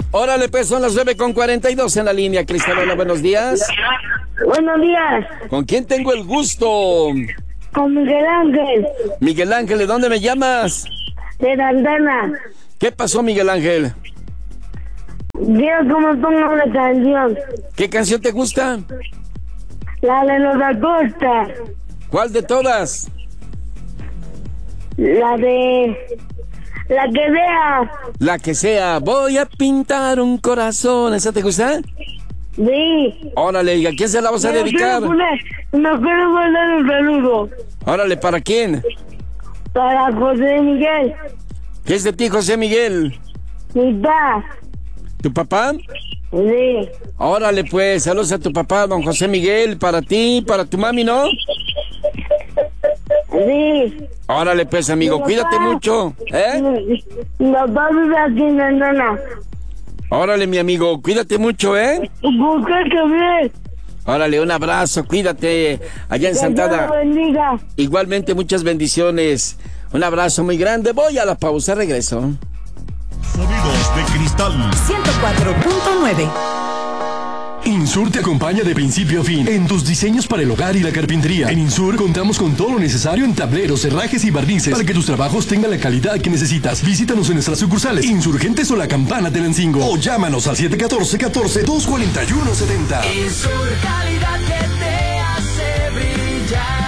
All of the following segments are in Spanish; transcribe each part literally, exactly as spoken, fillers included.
Órale, pues son las nueve con cuarenta y dos en la línea. Cristalona, buenos días. Buenos días. ¿Con quién tengo el gusto? Con Miguel Ángel. Miguel Ángel, ¿de dónde me llamas? De Santana. ¿Qué pasó, Miguel Ángel? Quiero que me ponga una canción. ¿Qué canción te gusta? La de los Acosta. ¿Cuál de todas? La de... La que sea. La que sea. Voy a pintar un corazón. ¿Esa te gusta? Sí. Órale, ¿y a quién se la vas a Me dedicar? quiero poner, me quiero mandar un saludo. Órale, ¿para quién? Para José Miguel. ¿Qué es de ti, José Miguel? Mi papá. ¿Tu papá? Sí. Órale, pues, saludos a tu papá, don José Miguel, para ti, para tu mami, ¿no? Sí. Órale, pues, amigo, Mi cuídate papá. mucho, ¿eh? Mi, mi papá vive aquí en Santana. Órale, mi amigo, cuídate mucho, ¿eh? Busca también. Órale, un abrazo, cuídate allá en Que Dios Santana. lo bendiga. Igualmente, muchas bendiciones. Un abrazo muy grande. Voy a la pausa, regreso. Sonidos de cristal. ciento cuatro punto nueve. Insur te acompaña de principio a fin en tus diseños para el hogar y la carpintería. En Insur contamos con todo lo necesario en tableros, herrajes y barnices para que tus trabajos tengan la calidad que necesitas. Visítanos en nuestras sucursales Insurgentes o La Campana Tenancingo o llámanos al siete uno cuatro, catorce, dos cuatro uno, siete cero. Insur, calidad que te hace brillar.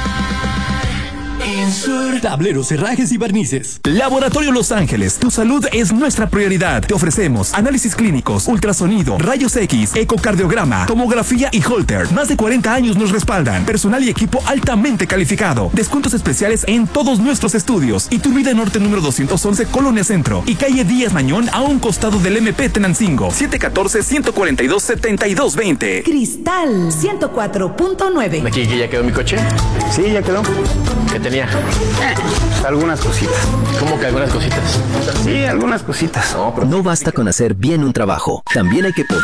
Insur. Tableros, herrajes y barnices. Laboratorio Los Ángeles, tu salud es nuestra prioridad. Te ofrecemos análisis clínicos, ultrasonido, rayos X, ecocardiograma, tomografía y Holter. Más de cuarenta años nos respaldan. Personal y equipo altamente calificado. Descuentos especiales en todos nuestros estudios. Iturbide Norte número doscientos once, Colonia Centro. Y calle Díaz Mañón a un costado del M P Tenancingo. siete uno cuatro, uno cuatro dos, siete dos dos cero. Cristal ciento cuatro punto nueve. ¿Aquí que ya quedó mi coche? Sí, ya quedó. ¿Qué tenía? Algunas cositas. ¿Cómo que algunas cositas? Sí, algunas cositas. No, pero... No basta con hacer bien un trabajo, también hay que poder